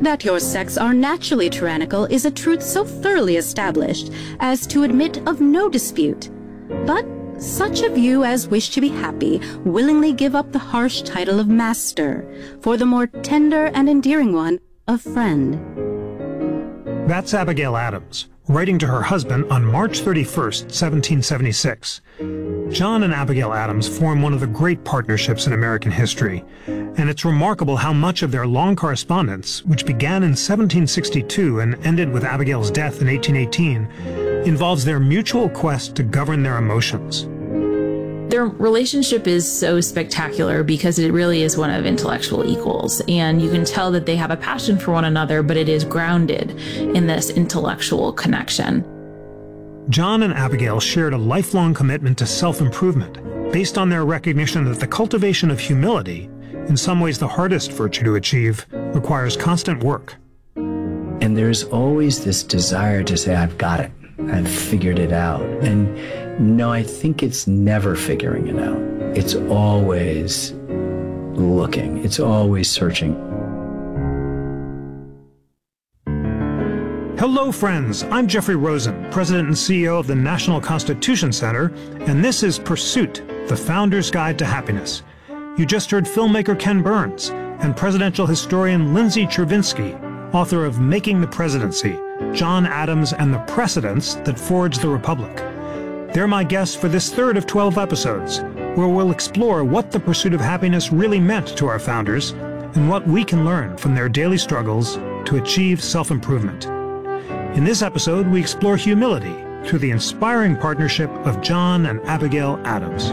That your sex are naturally tyrannical is a truth so thoroughly established as to admit of no dispute. But such of you as wish to be happy willingly give up the harsh title of master for the more tender and endearing one of friend. That's Abigail Adams, writing to her husband on March 31st, 1776. John and Abigail Adams form one of the great partnerships in American history, and it's remarkable how much of their long correspondence, which began in 1762 and ended with Abigail's death in 1818, involves their mutual quest to govern their emotions. Their relationship is so spectacular because it really is one of intellectual equals, and you can tell that they have a passion for one another, but it is grounded in this intellectual connection. John and Abigail shared a lifelong commitment to self-improvement, based on their recognition that the cultivation of humility, in some ways the hardest virtue to achieve, requires constant work. And there's always this desire to say, I've got it, I've figured it out. And no, I think it's never figuring it out. It's always looking, it's always searching. Hello, friends. I'm Jeffrey Rosen, President and CEO of the National Constitution Center, and this is Pursuit, the Founder's Guide to Happiness. You just heard filmmaker Ken Burns and presidential historian Lindsay Chervinsky, author of Making the Presidency, John Adams and the Precedents That Forged the Republic. They're my guests for this third of 12 episodes, where we'll explore what the pursuit of happiness really meant to our founders and what we can learn from their daily struggles to achieve self-improvement. In this episode, we explore humility through the inspiring partnership of John and Abigail Adams.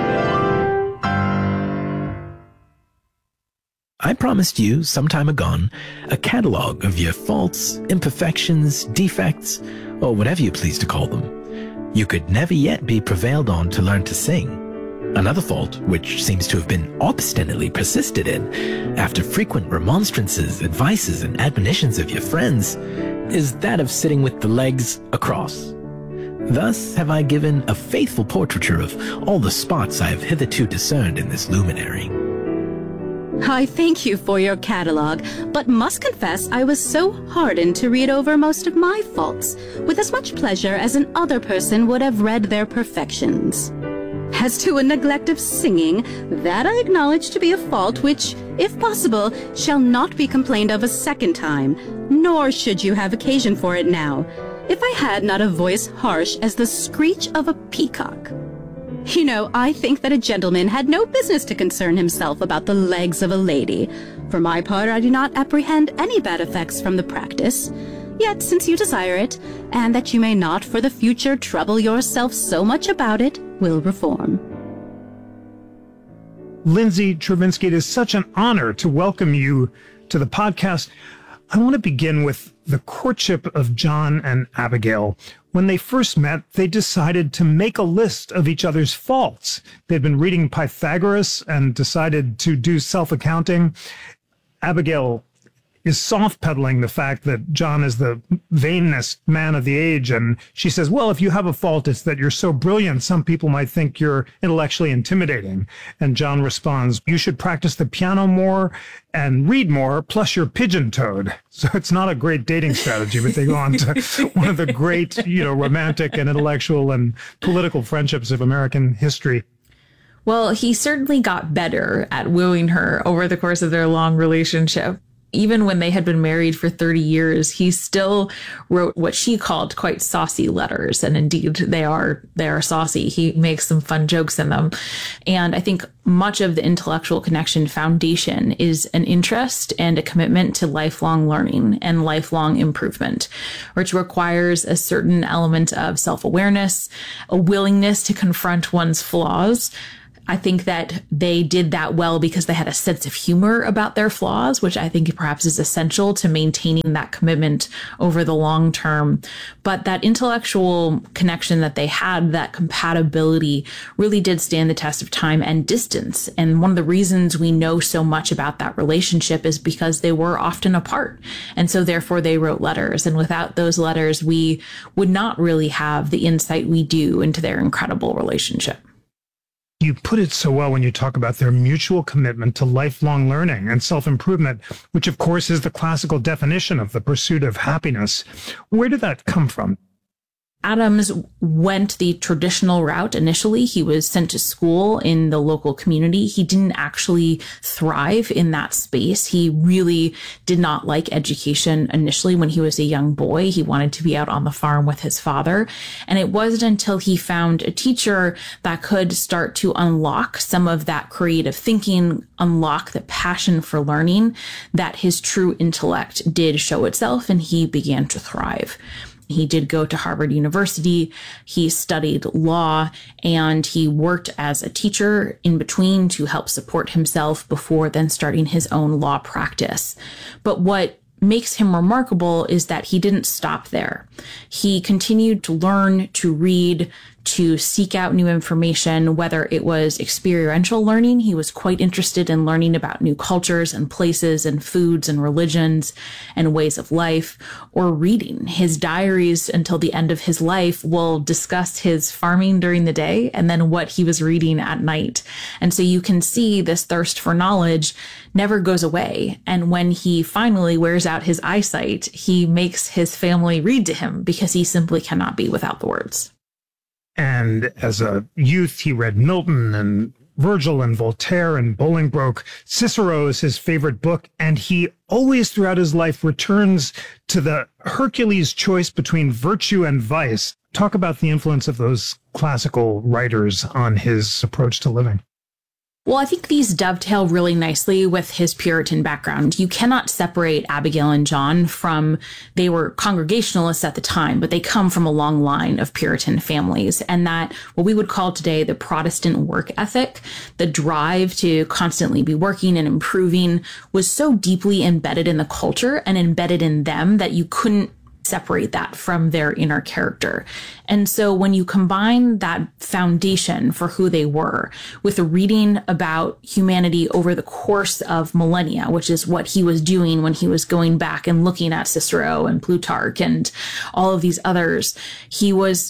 I promised you some time ago a catalog of your faults, imperfections, defects, or whatever you please to call them. You could never yet be prevailed on to learn to sing. Another fault, which seems to have been obstinately persisted in after frequent remonstrances, advices, and admonitions of your friends, is that of sitting with the legs across. Thus have I given a faithful portraiture of all the spots I have hitherto discerned in this luminary. I thank you for your catalog, but must confess I was so hardened to read over most of my faults with as much pleasure as an other person would have read their perfections. As to a neglect of singing, that I acknowledge to be a fault which, if possible, shall not be complained of a second time, nor should you have occasion for it now, if I had not a voice harsh as the screech of a peacock. You know, I think that a gentleman had no business to concern himself about the legs of a lady. For my part, I do not apprehend any bad effects from the practice. Yet, since you desire it, and that you may not for the future trouble yourself so much about it, will reform. Lindsay Chervinsky, it is such an honor to welcome you to the podcast. I want to begin with the courtship of John and Abigail. When they first met, they decided to make a list of each other's faults. They'd been reading Pythagoras and decided to do self-accounting. Abigail is soft-pedaling the fact that John is the vainest man of the age, and she says, well, if you have a fault, it's that you're so brilliant, some people might think you're intellectually intimidating. And John responds, you should practice the piano more and read more, plus you're pigeon-toed. So it's not a great dating strategy, but they go on to one of the great, romantic and intellectual and political friendships of American history. Well, he certainly got better at wooing her over the course of their long relationship. Even when they had been married for 30 years, he still wrote what she called quite saucy letters. And indeed, they are saucy. He makes some fun jokes in them. And I think much of the intellectual connection foundation is an interest and a commitment to lifelong learning and lifelong improvement, which requires a certain element of self-awareness, a willingness to confront one's flaws. I think that they did that well because they had a sense of humor about their flaws, which I think perhaps is essential to maintaining that commitment over the long term. But that intellectual connection that they had, that compatibility, really did stand the test of time and distance. And one of the reasons we know so much about that relationship is because they were often apart. And so therefore they wrote letters. And without those letters, we would not really have the insight we do into their incredible relationship. You put it so well when you talk about their mutual commitment to lifelong learning and self-improvement, which of course is the classical definition of the pursuit of happiness. Where did that come from? Adams went the traditional route initially. He was sent to school in the local community. He didn't actually thrive in that space. He really did not like education initially when he was a young boy. He wanted to be out on the farm with his father. And it wasn't until he found a teacher that could start to unlock some of that creative thinking, unlock the passion for learning, that his true intellect did show itself and he began to thrive. He did go to Harvard University, he studied law, and he worked as a teacher in between to help support himself before then starting his own law practice. But what makes him remarkable is that he didn't stop there. He continued to learn, to read, to seek out new information, whether it was experiential learning. He was quite interested in learning about new cultures and places and foods and religions and ways of life, or reading. His diaries until the end of his life will discuss his farming during the day and then what he was reading at night. And so you can see this thirst for knowledge never goes away. And when he finally wears out his eyesight, he makes his family read to him because he simply cannot be without the words. And as a youth, he read Milton and Virgil and Voltaire and Bolingbroke. Cicero is his favorite book, and he always throughout his life returns to the Hercules choice between virtue and vice. Talk about the influence of those classical writers on his approach to living. Well, I think these dovetail really nicely with his Puritan background. You cannot separate Abigail and John from, they were Congregationalists at the time, but they come from a long line of Puritan families. And that what we would call today the Protestant work ethic, the drive to constantly be working and improving, was so deeply embedded in the culture and embedded in them that you couldn't separate that from their inner character. And so when you combine that foundation for who they were with a reading about humanity over the course of millennia, which is what he was doing when he was going back and looking at Cicero and Plutarch and all of these others, he was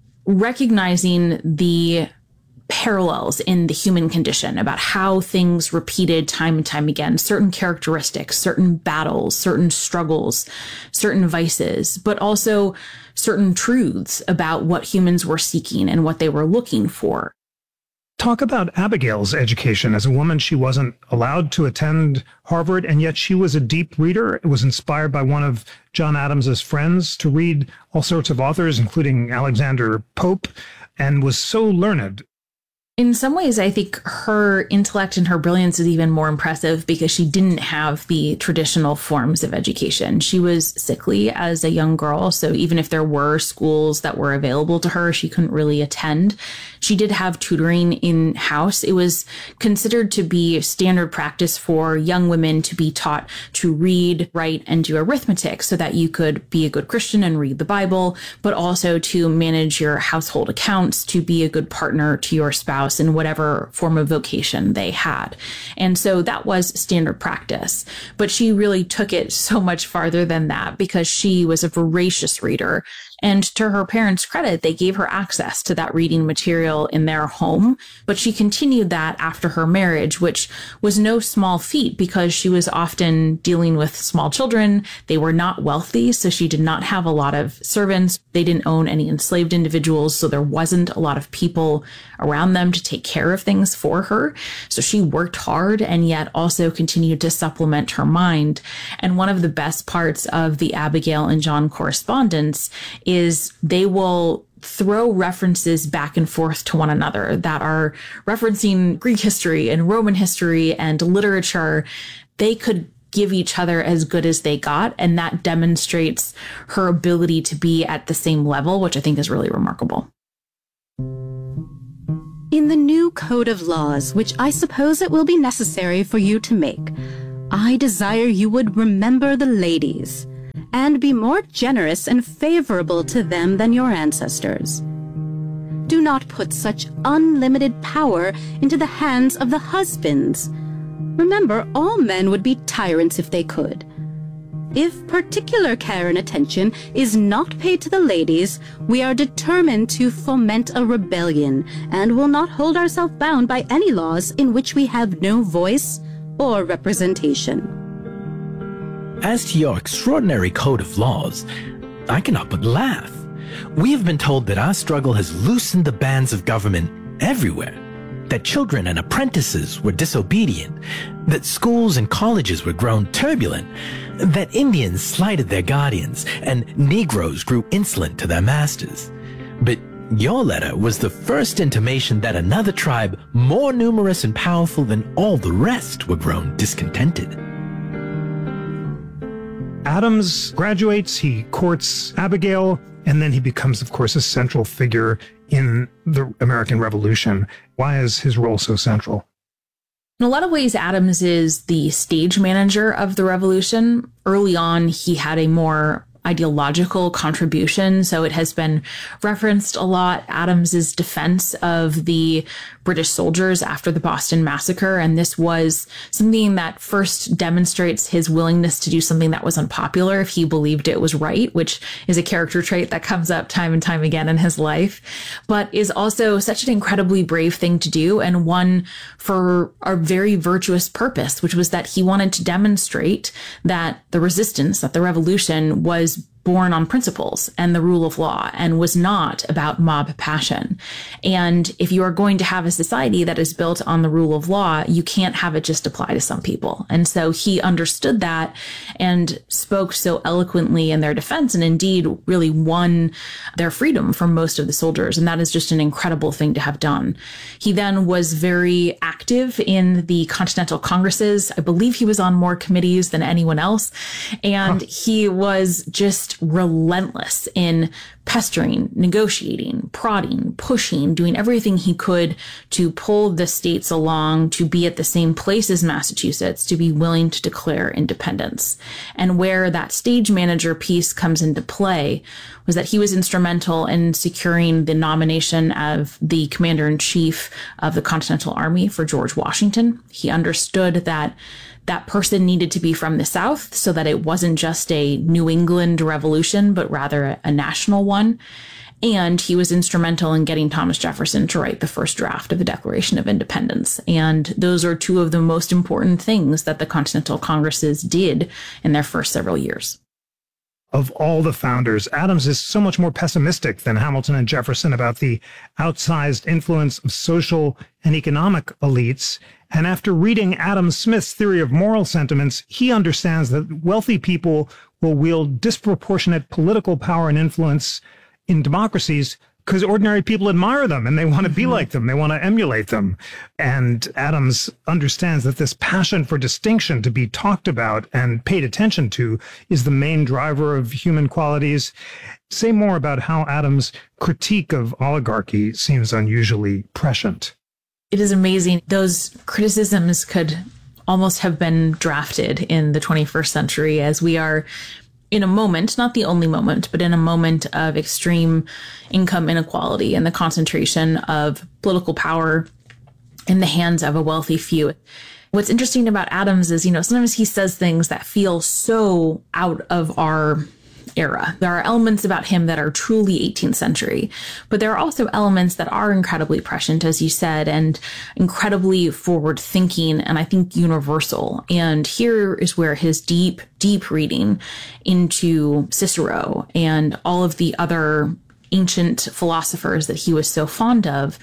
recognizing the parallels in the human condition about how things repeated time and time again, certain characteristics, certain battles, certain struggles, certain vices, but also certain truths about what humans were seeking and what they were looking for. Talk about Abigail's education. As a woman, she wasn't allowed to attend Harvard, and yet she was a deep reader. It was inspired by one of John Adams's friends to read all sorts of authors, including Alexander Pope, and was so learned. In some ways, I think her intellect and her brilliance is even more impressive because she didn't have the traditional forms of education. She was sickly as a young girl, so even if there were schools that were available to her, she couldn't really attend. She did have tutoring in-house. It was considered to be standard practice for young women to be taught to read, write, and do arithmetic so that you could be a good Christian and read the Bible, but also to manage your household accounts, to be a good partner to your spouse in whatever form of vocation they had. And so that was standard practice. But she really took it so much farther than that because she was a voracious reader. And to her parents' credit, they gave her access to that reading material in their home. But she continued that after her marriage, which was no small feat because she was often dealing with small children. They were not wealthy, so she did not have a lot of servants. They didn't own any enslaved individuals, so there wasn't a lot of people around them to take care of things for her. So she worked hard and yet also continued to supplement her mind. And one of the best parts of the Abigail and John correspondence is they will throw references back and forth to one another that are referencing Greek history and Roman history and literature. They could give each other as good as they got, and that demonstrates her ability to be at the same level, which I think is really remarkable. In the new code of laws, which I suppose it will be necessary for you to make, I desire you would remember the ladies, and be more generous and favorable to them than your ancestors. Do not put such unlimited power into the hands of the husbands. Remember, all men would be tyrants if they could. if particular care and attention is not paid to the ladies, we are determined to foment a rebellion and will not hold ourselves bound by any laws in which we have no voice or representation. As to your extraordinary code of laws, I cannot but laugh. We have been told that our struggle has loosened the bands of government everywhere, that children and apprentices were disobedient, that schools and colleges were grown turbulent, that Indians slighted their guardians, and Negroes grew insolent to their masters. But your letter was the first intimation that another tribe more numerous and powerful than all the rest were grown discontented. Adams graduates, he courts Abigail, and then he becomes, of course, a central figure in the American Revolution. Why is his role so central? In a lot of ways, Adams is the stage manager of the revolution. Early on, he had a more ideological contribution, so it has been referenced a lot. Adams's defense of the British soldiers after the Boston Massacre, and this was something that first demonstrates his willingness to do something that was unpopular if he believed it was right, which is a character trait that comes up time and time again in his life, but is also such an incredibly brave thing to do, and one for a very virtuous purpose, which was that he wanted to demonstrate that the resistance, that the revolution was born on principles and the rule of law and was not about mob passion. And if you are going to have a society that is built on the rule of law, you can't have it just apply to some people. And so he understood that and spoke so eloquently in their defense and indeed really won their freedom from most of the soldiers. And that is just an incredible thing to have done. He then was very active in the Continental Congresses. I believe he was on more committees than anyone else. And he was just relentless in pestering, negotiating, prodding, pushing, doing everything he could to pull the states along to be at the same place as Massachusetts, to be willing to declare independence. And where that stage manager piece comes into play was that he was instrumental in securing the nomination of the commander-in-chief of the Continental Army for George Washington. He understood that that person needed to be from the South so that it wasn't just a New England revolution, but rather a national one. And he was instrumental in getting Thomas Jefferson to write the first draft of the Declaration of Independence. And those are two of the most important things that the Continental Congresses did in their first several years. Of all the founders, Adams is so much more pessimistic than Hamilton and Jefferson about the outsized influence of social and economic elites. And after reading Adam Smith's theory of moral sentiments, he understands that wealthy people will wield disproportionate political power and influence in democracies because ordinary people admire them and they want to be like them. They want to emulate them. And Adams understands that this passion for distinction to be talked about and paid attention to is the main driver of human qualities. Say more about how Adams' critique of oligarchy seems unusually prescient. It is amazing. Those criticisms could almost have been drafted in the 21st century as we are in a moment, not the only moment, but in a moment of extreme income inequality and the concentration of political power in the hands of a wealthy few. What's interesting about Adams is, sometimes he says things that feel so out of our era. There are elements about him that are truly 18th century, but there are also elements that are incredibly prescient, as you said, and incredibly forward thinking, and I think universal. And here is where his deep, deep reading into Cicero and all of the other ancient philosophers that he was so fond of,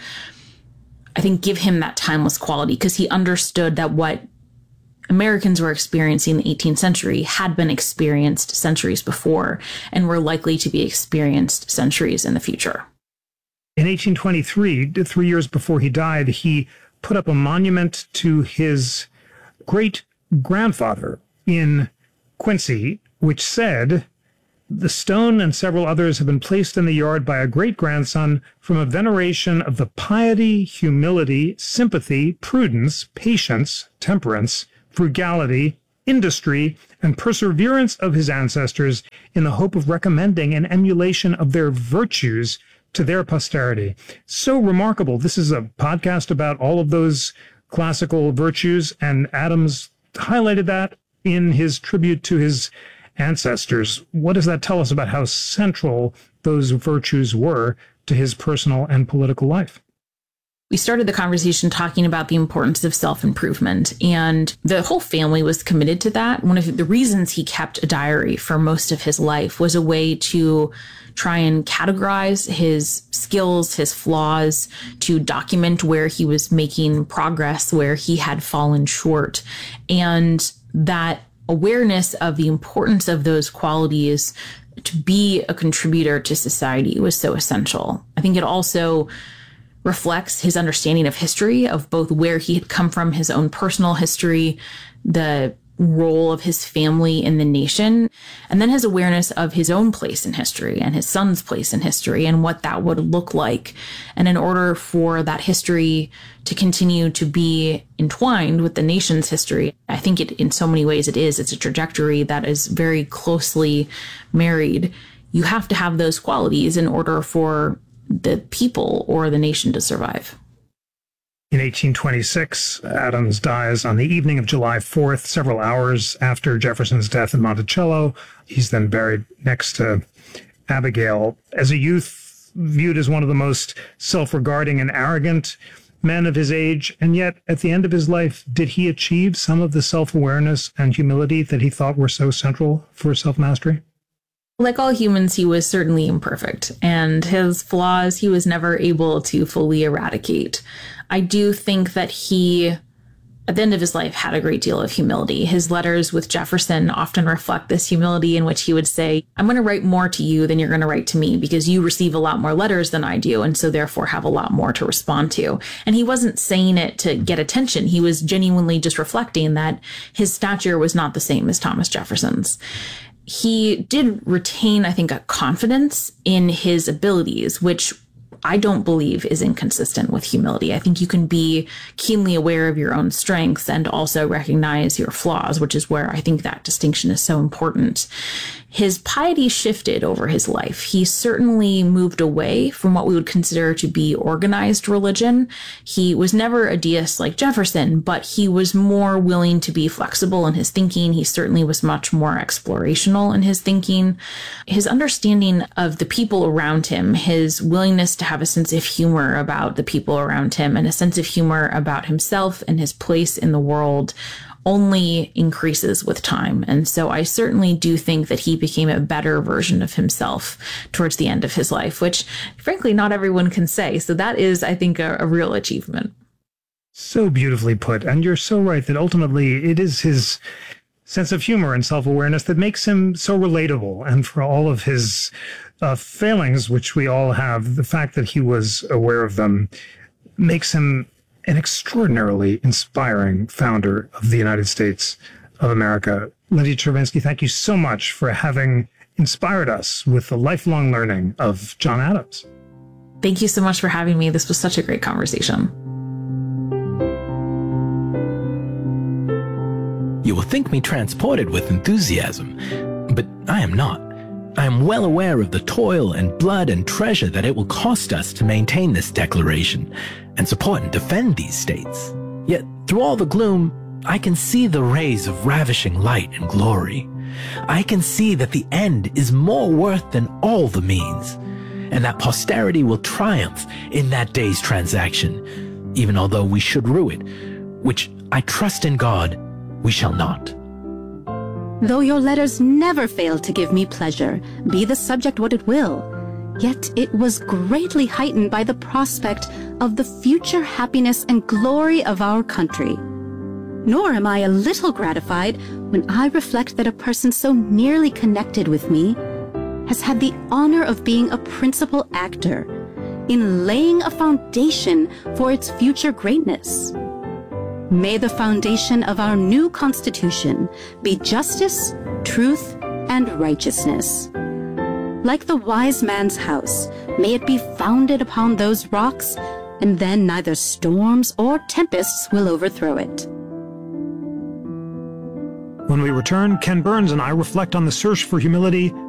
I think give him that timeless quality, because he understood that what Americans were experiencing in the 18th century had been experienced centuries before and were likely to be experienced centuries in the future. In 1823, 3 years before he died, he put up a monument to his great-grandfather in Quincy, which said, "The stone and several others have been placed in the yard by a great-grandson from a veneration of the piety, humility, sympathy, prudence, patience, temperance, frugality, industry, and perseverance of his ancestors in the hope of recommending an emulation of their virtues to their posterity." So remarkable. This is a podcast about all of those classical virtues, and Adams highlighted that in his tribute to his ancestors. What does that tell us about how central those virtues were to his personal and political life? We started the conversation talking about the importance of self-improvement, and the whole family was committed to that. One of the reasons he kept a diary for most of his life was a way to try and categorize his skills, his flaws, to document where he was making progress, where he had fallen short. And that awareness of the importance of those qualities to be a contributor to society was so essential. I think it also reflects his understanding of history, of both where he had come from, his own personal history, the role of his family in the nation, and then his awareness of his own place in history and his son's place in history and what that would look like. And in order for that history to continue to be entwined with the nation's history, I think in so many ways it's a trajectory that is very closely married. You have to have those qualities in order for the people or the nation to survive. In 1826, Adams dies on the evening of July 4th, several hours after Jefferson's death in Monticello. He's then buried next to Abigail. As a youth, viewed as one of the most self-regarding and arrogant men of his age, and yet at the end of his life, did he achieve some of the self-awareness and humility that he thought were so central for self-mastery? Like all humans, he was certainly imperfect, and his flaws he was never able to fully eradicate. I do think that he, at the end of his life, had a great deal of humility. His letters with Jefferson often reflect this humility in which he would say, I'm going to write more to you than you're going to write to me because you receive a lot more letters than I do, and so therefore have a lot more to respond to. And he wasn't saying it to get attention. He was genuinely just reflecting that his stature was not the same as Thomas Jefferson's. He did retain, I think, a confidence in his abilities, which I don't believe is inconsistent with humility. I think you can be keenly aware of your own strengths and also recognize your flaws, which is where I think that distinction is so important. His piety shifted over his life. He certainly moved away from what we would consider to be organized religion. He was never a deist like Jefferson, but he was more willing to be flexible in his thinking. He certainly was much more explorational in his thinking. His understanding of the people around him, his willingness to have a sense of humor about the people around him and a sense of humor about himself and his place in the world only increases with time. And so I certainly do think that he became a better version of himself towards the end of his life, which frankly, not everyone can say. So that is, I think, a real achievement. So beautifully put. And you're so right that ultimately it is his sense of humor and self-awareness that makes him so relatable. And for all of his failings, which we all have, the fact that he was aware of them makes him an extraordinarily inspiring founder of the United States of America. Lindy Chervinsky, thank you so much for having inspired us with the lifelong learning of John Adams. Thank you so much for having me. This was such a great conversation. You will think me transported with enthusiasm, but I am not. I am well aware of the toil and blood and treasure that it will cost us to maintain this declaration and support and defend these states. Yet, through all the gloom, I can see the rays of ravishing light and glory. I can see that the end is more worth than all the means, and that posterity will triumph in that day's transaction, even although we should rue it, which I trust in God we shall not. Though your letters never fail to give me pleasure, be the subject what it will, yet it was greatly heightened by the prospect of the future happiness and glory of our country. Nor am I a little gratified when I reflect that a person so nearly connected with me has had the honor of being a principal actor in laying a foundation for its future greatness. May the foundation of our new Constitution be justice, truth, and righteousness. Like the wise man's house, may it be founded upon those rocks, and then neither storms or tempests will overthrow it. When we return, Ken Burns and I reflect on the search for humility